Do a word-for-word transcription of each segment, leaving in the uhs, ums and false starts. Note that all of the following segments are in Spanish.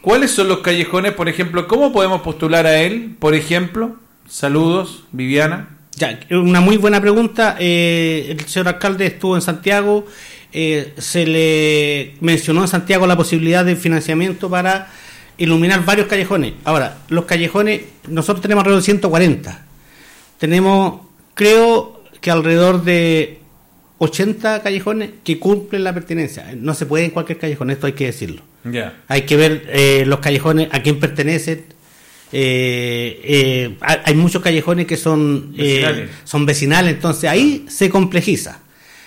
¿Cuáles son los callejones, por ejemplo? ¿Cómo podemos postular a él, por ejemplo? Saludos, Viviana. Ya, una muy buena pregunta. Eh, el señor alcalde estuvo en Santiago, eh, se le mencionó en Santiago la posibilidad de financiamiento para iluminar varios callejones. Ahora, los callejones, nosotros tenemos alrededor de ciento cuarenta. Tenemos, creo que alrededor de ochenta callejones que cumplen la pertenencia. No se puede en cualquier callejón, esto hay que decirlo. Yeah. Hay que ver eh, los callejones, a quién pertenecen. Eh, eh, hay muchos callejones que son vecinales. Eh, son vecinales, entonces ahí se complejiza.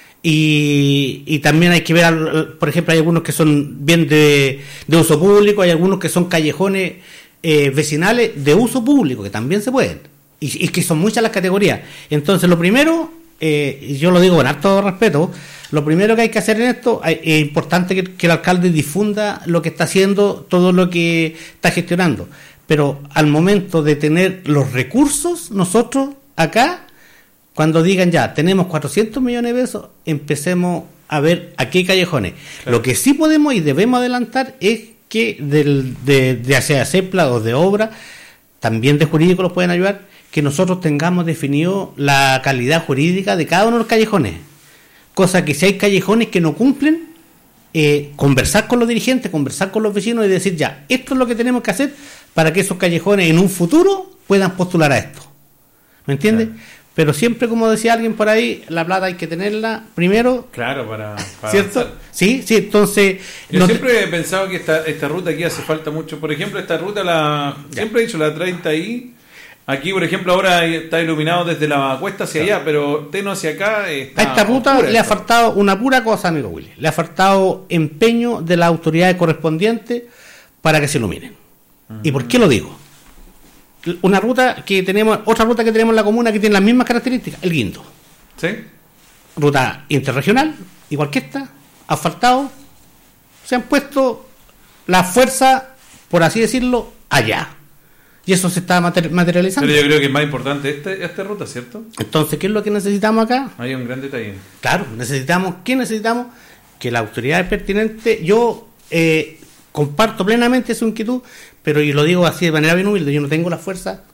Y, y también hay que ver, por ejemplo, hay algunos que son bien de, de uso público, hay algunos que son callejones eh, vecinales de uso público, que también se pueden, y, y que son muchas las categorías. Entonces, lo primero, eh, y yo lo digo con harto respeto, lo primero que hay que hacer en esto, hay, es importante que, que el alcalde difunda lo que está haciendo, todo lo que está gestionando, pero al momento de tener los recursos, nosotros acá, cuando digan ya, tenemos cuatrocientos millones de pesos, empecemos a ver a qué callejones. Claro. Lo que sí podemos y debemos adelantar es que del, de, de hacia CEPLA o de obra, también de jurídico los pueden ayudar, que nosotros tengamos definido la calidad jurídica de cada uno de los callejones. Cosa que si hay callejones que no cumplen, eh, conversar con los dirigentes, conversar con los vecinos y decir ya, esto es lo que tenemos que hacer para que esos callejones en un futuro puedan postular a esto. ¿Me entiendes? Claro. Pero siempre, como decía alguien por ahí, la plata hay que tenerla primero. Claro, para, para ¿cierto? Avanzar. Sí, sí, entonces... Yo no siempre te... he pensado que esta, esta ruta aquí hace falta mucho. Por ejemplo, esta ruta, la ya. siempre he dicho, la treinta I. Aquí, por ejemplo, ahora está iluminado desde la cuesta hacia claro. allá, pero Teno hacia acá está... A esta ruta oscura, le ha faltado una pura cosa, amigo Willy. Le ha faltado empeño de las autoridades correspondientes para que se iluminen. Uh-huh. ¿Y por qué lo digo? Una ruta que tenemos, otra ruta que tenemos en la comuna que tiene las mismas características, el Guindo. ¿Sí? Ruta interregional, igual que esta, asfaltado. Se han puesto la fuerza, por así decirlo, allá. Y eso se está mater- materializando. Pero yo creo que es más importante este, esta ruta, ¿cierto? Entonces, ¿qué es lo que necesitamos acá? Hay un gran detalle. Claro, necesitamos, ¿qué necesitamos? Que la autoridad pertinente, yo eh, comparto plenamente su inquietud, pero y lo digo así de manera bien humilde, yo no tengo la fuerza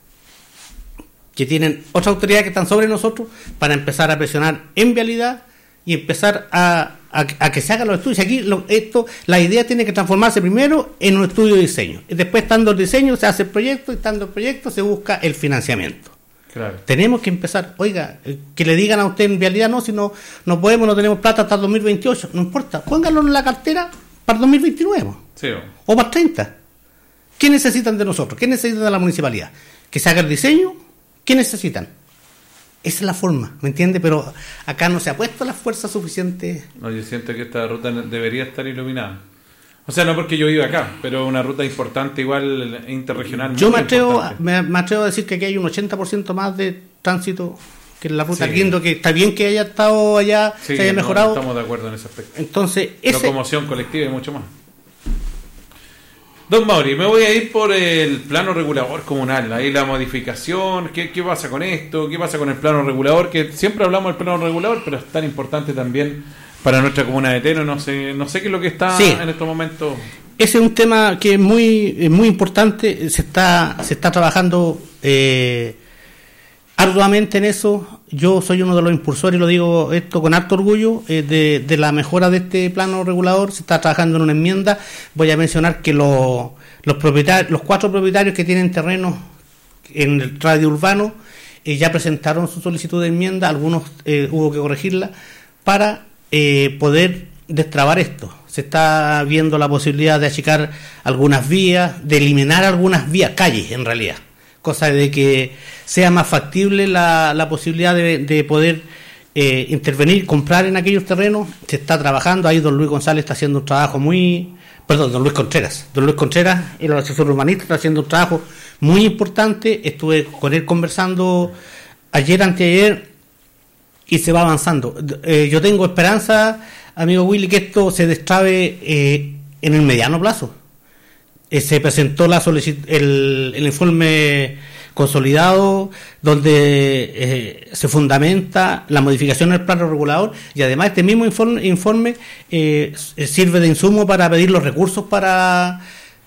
que tienen otras autoridades que están sobre nosotros para empezar a presionar en vialidad y empezar a, a, a que se hagan los estudios. Aquí lo, esto, la idea tiene que transformarse primero en un estudio de diseño. Y después, estando el diseño, se hace el proyecto, y estando el proyecto, se busca el financiamiento. Claro. Tenemos que empezar, oiga, que le digan a usted en vialidad, no, si no, no podemos, no tenemos plata hasta el dos mil veintiocho, no importa, pónganlo en la cartera para el dos mil veintinueve. Sí. O para el treinta. ¿Qué necesitan de nosotros? ¿Qué necesitan de la municipalidad? ¿Que se haga el diseño? ¿Qué necesitan? Esa es la forma, ¿me entiende? Pero acá no se ha puesto la fuerza suficiente. No, yo siento que esta ruta debería estar iluminada. O sea, no porque yo viva acá, pero una ruta importante, igual interregional. Yo me atrevo, me, me atrevo a decir que aquí hay un ochenta por ciento más de tránsito que en la ruta sí. Guindo, que está bien que haya estado allá, sí, se haya mejorado. No, estamos de acuerdo en ese aspecto. Entonces, ese... locomoción colectiva y mucho más. Don Mauri, me voy a ir por el plano regulador comunal, ahí la modificación, ¿qué, qué pasa con esto? ¿Qué pasa con el plano regulador? Que siempre hablamos del plano regulador, pero es tan importante también para nuestra comuna de Teno, no sé, no sé qué es lo que está sí. en estos momentos. Ese es un tema que es muy, muy importante, se está, se está trabajando eh, arduamente en eso. Yo soy uno de los impulsores, y lo digo esto con harto orgullo, eh, de, de la mejora de este plano regulador. Se está trabajando en una enmienda. Voy a mencionar que los, los propietarios, los cuatro propietarios que tienen terrenos en el radio urbano eh, ya presentaron su solicitud de enmienda. Algunos eh, hubo que corregirla para eh, poder destrabar esto. Se está viendo la posibilidad de achicar algunas vías, de eliminar algunas vías, calles en realidad, cosa de que sea más factible la, la posibilidad de, de poder eh, intervenir, comprar en aquellos terrenos. Se está trabajando, ahí don Luis González está haciendo un trabajo muy, perdón, don Luis Contreras, don Luis Contreras, el asesor urbanista, está haciendo un trabajo muy importante. Estuve con él conversando ayer, anteayer, y se va avanzando. Eh, yo tengo esperanza, amigo Willy, que esto se destrabe eh, en el mediano plazo. Eh, se presentó la solic- el, el informe consolidado donde eh, se fundamenta la modificación del plano regulador, y además este mismo informe, informe eh, sirve de insumo para pedir los recursos para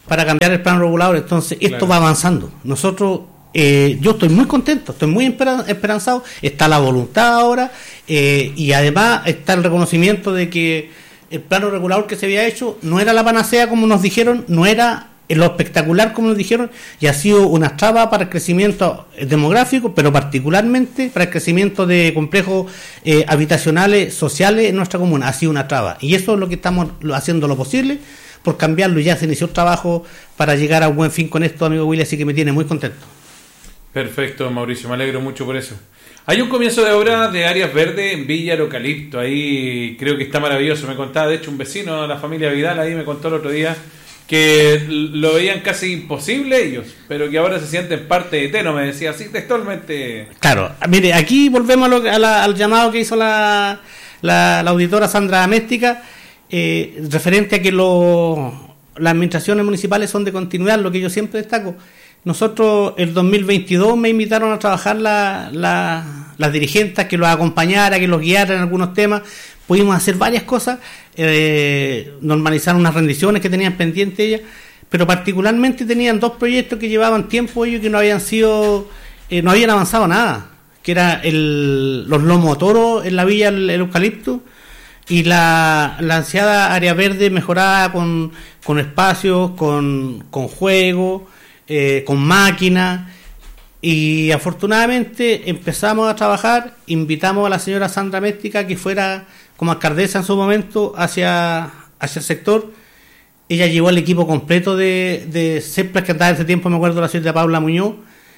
para cambiar el plano regulador. Entonces esto Claro. va avanzando. Nosotros, eh, yo estoy muy contento, estoy muy esperan- esperanzado, está la voluntad ahora, eh, y además está el reconocimiento de que el plano regulador que se había hecho no era la panacea como nos dijeron, no era lo espectacular como nos dijeron, y ha sido una traba para el crecimiento demográfico, pero particularmente para el crecimiento de complejos eh, habitacionales, sociales en nuestra comuna. Ha sido una traba, y eso es lo que estamos haciendo lo posible por cambiarlo, y ya se inició el trabajo para llegar a un buen fin con esto, amigo Willy, así que me tiene muy contento. Perfecto, Mauricio, me alegro mucho por eso. Hay un comienzo de obra de áreas verdes en Villa Eucalipto, ahí creo que está maravilloso. Me contaba, de hecho, un vecino de la familia Vidal, ahí me contó el otro día que lo veían casi imposible ellos, pero que ahora se sienten parte de Teno, me decía así textualmente. Claro, mire, aquí volvemos a lo, a la, al llamado que hizo la, la, la auditora Sandra Améstica, eh, referente a que lo, las administraciones municipales son de continuidad, lo que yo siempre destaco. Nosotros el dos mil veintidós me invitaron a trabajar la, la, las dirigentes, que los acompañara, que los guiara en algunos temas. Pudimos hacer varias cosas, eh, normalizar unas rendiciones que tenían pendientes ellas, pero particularmente tenían dos proyectos que llevaban tiempo ellos y que no habían sido, eh, no habían avanzado nada, que era el, los lomotoros en la villa el, el Eucalipto, y la, la ansiada área verde mejorada con, con espacios, con, con juegos, eh, con máquinas. Y afortunadamente empezamos a trabajar, invitamos a la señora Sandra Améstica, que fuera como alcaldesa en su momento hacia, hacia el sector. Ella llevó el equipo completo de, de CEPLAS, que andaba en ese tiempo, me acuerdo, la señora Paula Muñoz,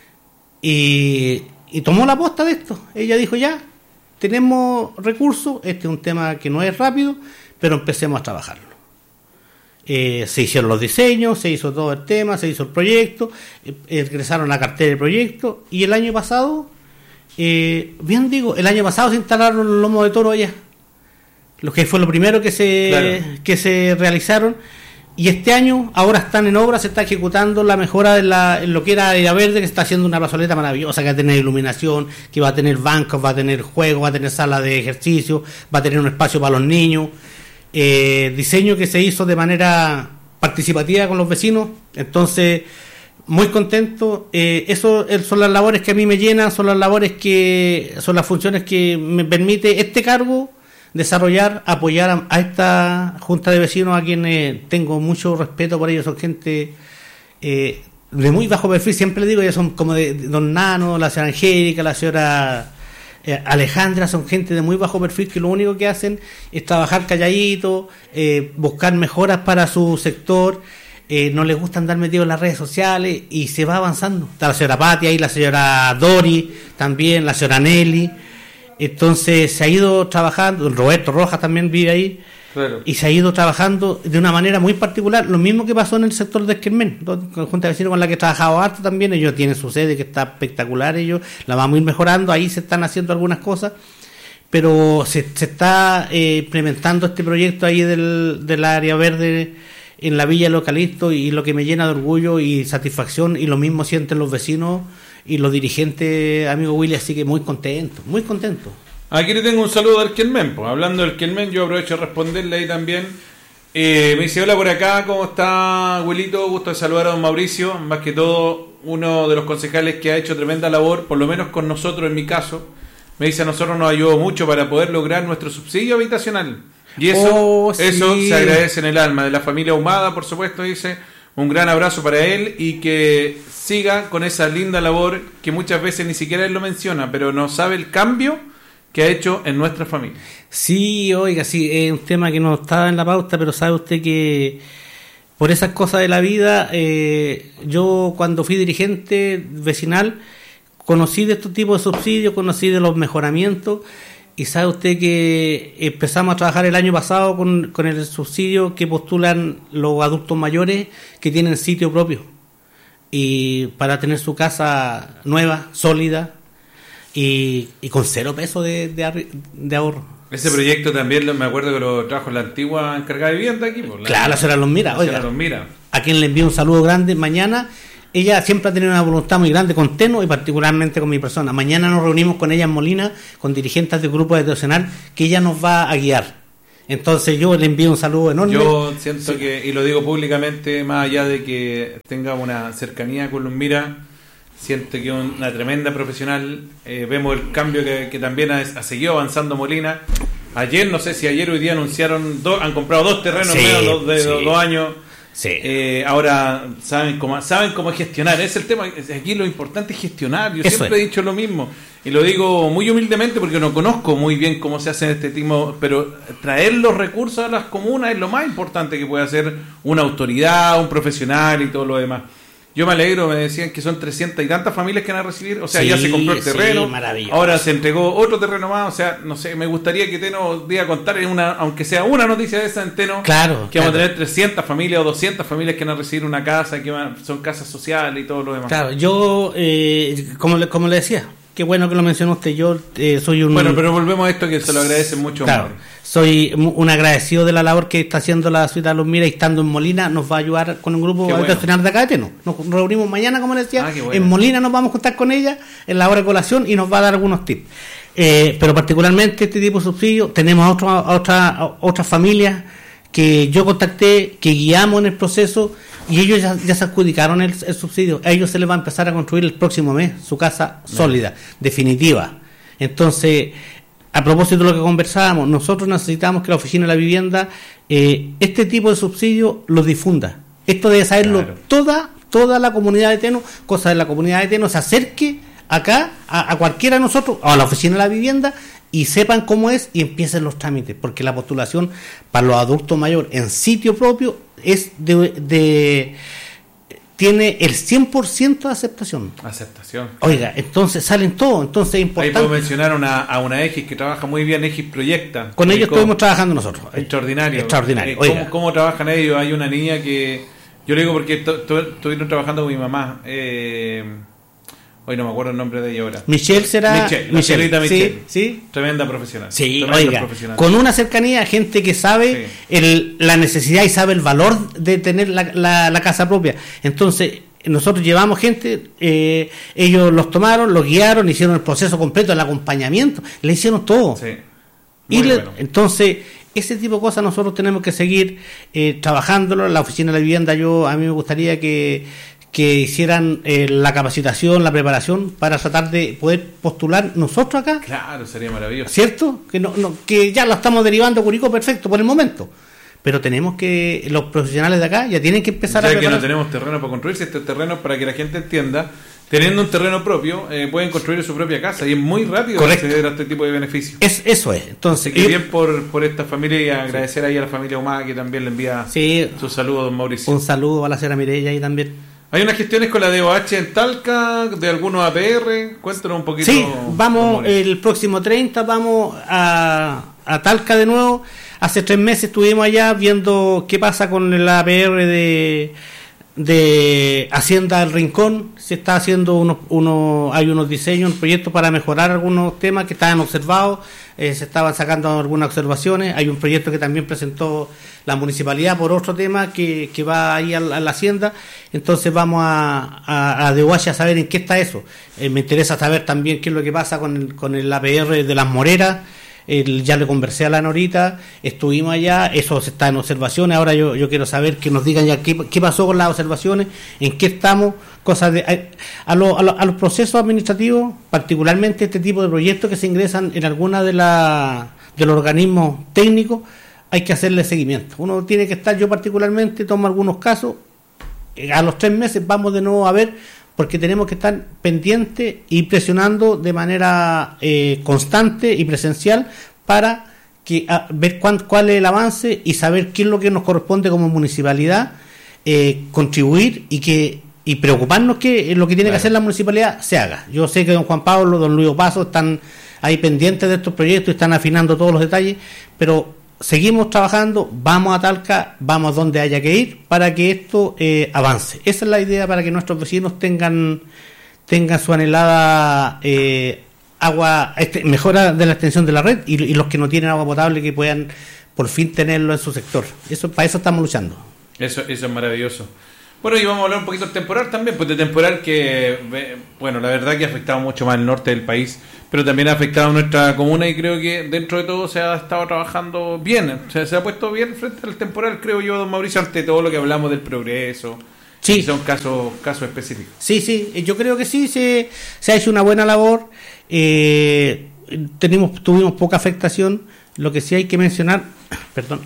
y, y tomó la posta de esto. Ella dijo, ya, tenemos recursos, este es un tema que no es rápido, pero empecemos a trabajarlo. Eh, se hicieron los diseños, se hizo todo el tema, se hizo el proyecto, eh, ingresaron a la cartera del proyecto, y el año pasado, eh, bien digo, el año pasado se instalaron los lomos de toro allá, lo que fue lo primero que se, Claro. que se realizaron, y este año ahora están en obra, se está ejecutando la mejora de la, en lo que era área verde, que está haciendo una plazoleta maravillosa, que va a tener iluminación, que va a tener bancos, va a tener juegos, va a tener sala de ejercicio, va a tener un espacio para los niños. Eh, diseño que se hizo de manera participativa con los vecinos, entonces muy contento. Eh, eso eh, son las labores que a mí me llenan, son las labores que son las funciones que me permite este cargo desarrollar, apoyar a, a esta junta de vecinos, a quienes tengo mucho respeto por ellos. Son gente eh, de muy bajo perfil, siempre le digo, ellos son como de, de Don Nano, la señora Angélica, la señora Eh, Alejandra, son gente de muy bajo perfil que lo único que hacen es trabajar calladito, eh, buscar mejoras para su sector, eh, no les gusta andar metidos en las redes sociales, y se va avanzando. Está la señora Pati ahí, la señora Dori también, la señora Nelly. Entonces se ha ido trabajando, Roberto Rojas también vive ahí. Claro. Y se ha ido trabajando de una manera muy particular, lo mismo que pasó en el sector de Esquermen, con la Junta de Vecinos con la que he trabajado harto también. Ellos tienen su sede que está espectacular, ellos la vamos a ir mejorando, ahí se están haciendo algunas cosas, pero se, se está eh, implementando este proyecto ahí del, del área verde en la Villa del Eucalipto, y lo que me llena de orgullo y satisfacción, y lo mismo sienten los vecinos y los dirigentes, amigo Willy, así que muy contento, muy contento. Aquí le tengo un saludo al Kelmen, pues. Hablando del Kelmen, yo aprovecho de responderle ahí también. Eh, me dice, hola por acá, ¿cómo está, abuelito? Gusto de saludar a don Mauricio, más que todo uno de los concejales que ha hecho tremenda labor, por lo menos con nosotros en mi caso. Me dice, a nosotros nos ayudó mucho para poder lograr nuestro subsidio habitacional. Y eso, Oh, eso sí. se agradece en el alma. De la familia Humada, por supuesto, dice, un gran abrazo para él, y que siga con esa linda labor que muchas veces ni siquiera él lo menciona, pero no sabe el cambio que ha hecho en nuestra familia. Sí, oiga, sí, es un tema que no estaba en la pauta, pero sabe usted que por esas cosas de la vida, eh, yo cuando fui dirigente vecinal, conocí de estos tipos de subsidios, conocí de los mejoramientos, y sabe usted que empezamos a trabajar el año pasado con, con el subsidio que postulan los adultos mayores que tienen sitio propio, y para tener su casa nueva, sólida, y, y con cero pesos de, de, de ahorro. Ese proyecto también lo- me acuerdo que lo trajo la antigua encargada de vivienda aquí. Por la, Claro, la señora los mira, la oiga, señora los mira. a quien le envío un saludo grande. Mañana, ella siempre ha tenido una voluntad muy grande con Teno y particularmente con mi persona. Mañana nos reunimos con ella en Molina, con dirigentes del grupo de Teocenal, que ella nos va a guiar. Entonces yo le envío un saludo enorme. Yo siento sí. que, y lo digo públicamente, más allá de que tenga una cercanía con Luzmira, siento que es una tremenda profesional. Eh, vemos el cambio que, que también ha, ha seguido avanzando Molina. Ayer, no sé si ayer o hoy día anunciaron, do, han comprado dos terrenos sí, en menos de sí. dos, dos años. Sí. Eh, ahora saben cómo saben cómo gestionar. Es el tema. Aquí lo importante es gestionar. Yo Eso siempre es. he dicho lo mismo y lo digo muy humildemente porque no conozco muy bien cómo se hace este tipo. Pero traer los recursos a las comunas es lo más importante que puede hacer una autoridad, un profesional y todo lo demás. Yo me alegro, me decían que son trescientas y tantas familias que van a recibir, o sea, sí, ya se compró el terreno, sí, ahora se entregó otro terreno más, o sea, no sé, me gustaría que Teno diga contar en una, aunque sea una noticia de esa en Teno, claro, que claro. vamos a tener trescientas familias o doscientas familias que van a recibir una casa, que van, son casas sociales y todo lo demás. Claro, yo, eh, como, le, como le decía, qué bueno que lo mencionó usted, yo eh, soy un... Bueno, pero volvemos a esto que se lo agradecen mucho. Claro, más. Soy un agradecido de la labor que está haciendo la ciudad de Luzmira y estando en Molina nos va a ayudar con un grupo habitacional bueno. de acá de Teno. Nos reunimos mañana, como les decía, ah, bueno. en Molina nos vamos a juntar con ella en la hora de colación y nos va a dar algunos tips. Eh, pero particularmente este tipo de subsidio, tenemos a, otro, a, otra, a otras familias que yo contacté, que guiamos en el proceso y ellos ya, ya se adjudicaron el, el subsidio. A ellos se les va a empezar a construir el próximo mes su casa sólida, no. definitiva. Entonces, a propósito de lo que conversábamos, nosotros necesitamos que la Oficina de la Vivienda eh, este tipo de subsidio los difunda. Esto debe saberlo claro. toda toda la comunidad de Teno, cosa de la comunidad de Teno se acerque acá a, a cualquiera de nosotros, a la Oficina de la Vivienda, y sepan cómo es y empiecen los trámites, porque la postulación para los adultos mayores en sitio propio es de... de tiene el cien por ciento de aceptación. Aceptación. Oiga, entonces salen todos, entonces es importante. Ahí puedo mencionar una, a una Egis que trabaja muy bien, Egis Proyecta. Con ellos estuvimos trabajando nosotros. Extraordinario. Extraordinario. Eh, ¿cómo, ¿Cómo trabajan ellos? Hay una niña que... Yo le digo porque estuvieron trabajando con mi mamá. Eh, hoy no me acuerdo el nombre de ella ahora. Michelle será... Michelle, la señorita Michelle. Sí, sí. Tremenda profesional. Sí, Tremenda oiga, profesional. Con una cercanía, gente que sabe sí. el, la necesidad y sabe el valor de tener la, la, la casa propia. Entonces... Nosotros llevamos gente, eh, ellos los tomaron, los guiaron, hicieron el proceso completo, el acompañamiento, le hicieron todo. Sí. Y le, bueno. Entonces, ese tipo de cosas nosotros tenemos que seguir eh, trabajándolo. La Oficina de la Vivienda, yo a mí me gustaría que, que hicieran eh, la capacitación, la preparación para tratar de poder postular nosotros acá. Claro, sería maravilloso. ¿Cierto? Que, no, no, que ya lo estamos derivando a Curicó, perfecto, por el momento. Pero tenemos que, los profesionales de acá ya tienen que empezar ya a... Ya que preparar. no tenemos terreno para construirse, este terreno, para que la gente entienda, teniendo un terreno propio, eh, pueden construir su propia casa y es muy rápido Correcto. acceder a este tipo de beneficios. Es, eso es. Entonces, y bien por, por esta familia y agradecer sí. ahí a la familia Humada que también le envía sí, su saludo a don Mauricio. Un saludo a la señora Mireya ahí también. Hay unas gestiones con la D O H en Talca, de algunos A P R, cuéntanos un poquito. Sí, vamos el próximo treinta, vamos a, a Talca de nuevo. Hace tres meses estuvimos allá viendo qué pasa con el A P R de, de Hacienda del Rincón. Se está haciendo unos, unos, hay unos diseños, un proyecto para mejorar algunos temas que estaban observados, eh, se estaban sacando algunas observaciones. Hay un proyecto que también presentó la municipalidad por otro tema que, que va ahí a la, a la Hacienda. Entonces vamos a, a, a D O H a saber en qué está eso. Eh, me interesa saber también qué es lo que pasa con el, con el A P R de Las Moreras. El, ya le conversé a la Norita, estuvimos allá, eso está en observaciones. Ahora yo, yo quiero saber que nos digan ya qué, qué pasó con las observaciones, en qué estamos, cosas de a, a, lo, a, lo, a los procesos administrativos, particularmente este tipo de proyectos que se ingresan en alguna de la de los organismos técnicos, hay que hacerle seguimiento. Uno tiene que estar, yo particularmente tomo algunos casos, a los tres meses vamos de nuevo a ver, porque tenemos que estar pendientes y presionando de manera eh, constante y presencial para que a, ver cuán, cuál es el avance y saber qué es lo que nos corresponde como municipalidad, eh, contribuir y que y preocuparnos que lo que tiene claro. que hacer la municipalidad se haga. Yo sé que don Juan Pablo, don Luis Opaso están ahí pendientes de estos proyectos y están afinando todos los detalles, pero seguimos trabajando, vamos a Talca, vamos donde haya que ir para que esto eh, avance. Esa es la idea, para que nuestros vecinos tengan tengan su anhelada eh, agua, este, mejora de la extensión de la red y, y los que no tienen agua potable que puedan por fin tenerlo en su sector. Eso, para eso estamos luchando. Eso, eso es maravilloso. Bueno, y vamos a hablar un poquito del temporal también, pues de temporal que, bueno, la verdad que ha afectado mucho más el norte del país, pero también ha afectado a nuestra comuna y creo que dentro de todo se ha estado trabajando bien, o sea, se ha puesto bien frente al temporal, creo yo, don Mauricio, ante todo lo que hablamos del progreso. Sí. Son casos casos específicos. Sí, sí, yo creo que sí, se, se ha hecho una buena labor, eh, tenemos, tuvimos poca afectación, lo que sí hay que mencionar, perdón.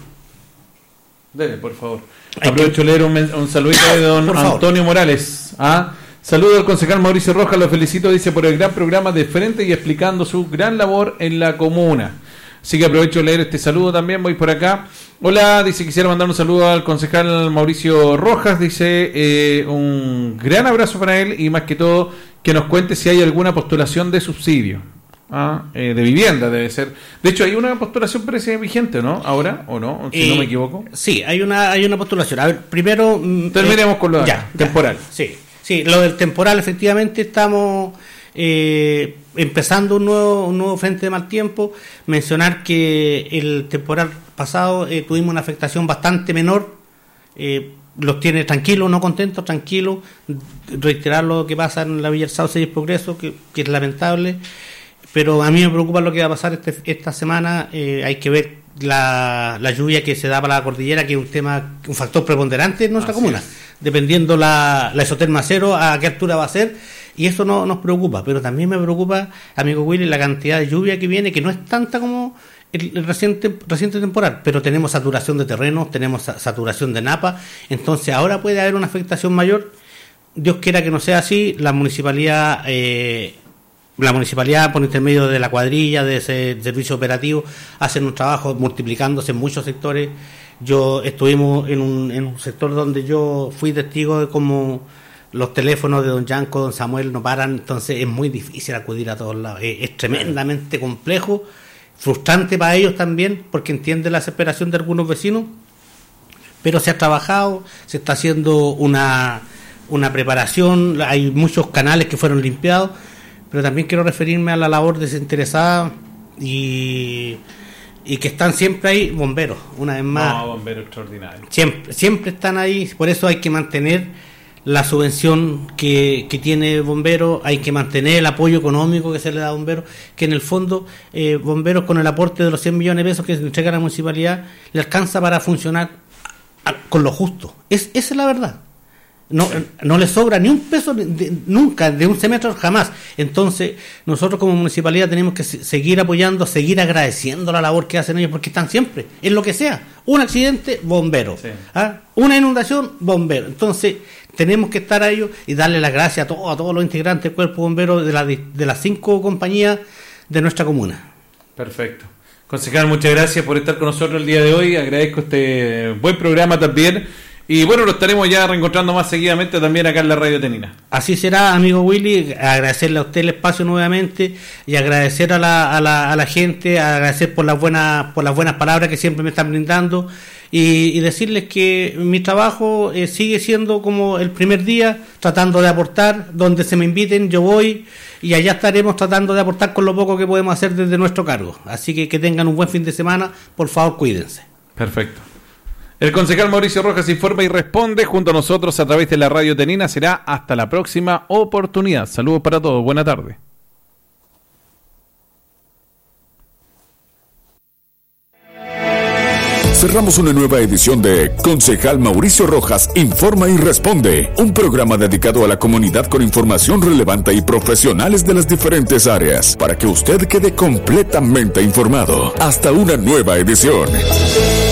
Dele, por favor. Aprovecho de leer un, un saludito de don Antonio Morales. ¿Ah? Saludo al concejal Mauricio Rojas, lo felicito, dice, por el gran programa de frente y explicando su gran labor en la comuna. Así que aprovecho de leer este saludo también, voy por acá. Hola, dice, quisiera mandar un saludo al concejal Mauricio Rojas, dice, eh, un gran abrazo para él y más que todo que nos cuente si hay alguna postulación de subsidio. Ah, eh, de vivienda debe ser. De hecho, hay una postulación parece vigente, ¿no? Ahora, ¿o no? Si eh, no me equivoco. Sí, hay una hay una postulación. A ver, primero... Terminemos eh, con lo de ya, temporal. Ya, sí, sí, lo del temporal, efectivamente, estamos eh, empezando un nuevo, un nuevo frente de mal tiempo. Mencionar que el temporal pasado eh, tuvimos una afectación bastante menor. Eh, los tiene tranquilos, no contentos, tranquilos. Reiterar lo que pasa en la Villa del Sauce y el Progreso, que, que es lamentable. Pero a mí me preocupa lo que va a pasar este, esta semana. Eh, hay que ver la, la lluvia que se da para la cordillera, que es un tema, un factor preponderante en nuestra Así comuna, es. Dependiendo la, la isoterma cero, a qué altura va a ser, y eso no nos preocupa. Pero también me preocupa, amigo Willy, la cantidad de lluvia que viene, que no es tanta como el, el reciente, reciente temporal, pero tenemos saturación de terrenos, tenemos saturación de napa, entonces ahora puede haber una afectación mayor. Dios quiera que no sea así. La municipalidad... Eh, La municipalidad, por intermedio de la cuadrilla, de ese servicio operativo, hacen un trabajo multiplicándose en muchos sectores. Yo estuvimos en un, en un sector donde yo fui testigo de cómo los teléfonos de don Yanco, don Samuel no paran, entonces es muy difícil acudir a todos lados. Es, es tremendamente complejo, frustrante para ellos también, porque entiende la desesperación de algunos vecinos, pero se ha trabajado, se está haciendo una, una preparación, hay muchos canales que fueron limpiados. Pero también quiero referirme a la labor desinteresada y, y que están siempre ahí bomberos, una vez más. No, bomberos extraordinarios. Siempre, siempre están ahí, por eso hay que mantener la subvención que, que tiene Bomberos, hay que mantener el apoyo económico que se le da a Bomberos, que en el fondo eh, Bomberos con el aporte de los cien millones de pesos que se entrega a la municipalidad le alcanza para funcionar a, con lo justo. Es, esa es la verdad. No, no le sobra ni un peso de, de, nunca, de un semestre jamás. Entonces nosotros como municipalidad tenemos que seguir apoyando, seguir agradeciendo la labor que hacen ellos, porque están siempre, en lo que sea, un accidente, bombero, sí. ¿Ah? Una inundación, bombero. Entonces tenemos que estar a ellos y darle las gracias a, todo, a todos los integrantes del cuerpo bombero de, la, de las cinco compañías de nuestra comuna. Perfecto. Concejal, muchas gracias por estar con nosotros el día de hoy, agradezco este buen programa también. Y bueno, lo estaremos ya reencontrando más seguidamente también acá en la Radio Tenina. Así será, amigo Willy, agradecerle a usted el espacio nuevamente y agradecer a la, a la, a la gente, agradecer por las buenas, por las buenas palabras que siempre me están brindando y, y decirles que mi trabajo eh, sigue siendo como el primer día, tratando de aportar, donde se me inviten yo voy y allá estaremos tratando de aportar con lo poco que podemos hacer desde nuestro cargo. Así que que tengan un buen fin de semana, por favor cuídense. Perfecto. El concejal Mauricio Rojas informa y responde junto a nosotros a través de la Radio Tenina. Será hasta la próxima oportunidad. Saludos para todos. Buena tarde. Cerramos una nueva edición de Concejal Mauricio Rojas informa y responde, un programa dedicado a la comunidad con información relevante y profesionales de las diferentes áreas, para que usted quede completamente informado. Hasta una nueva edición.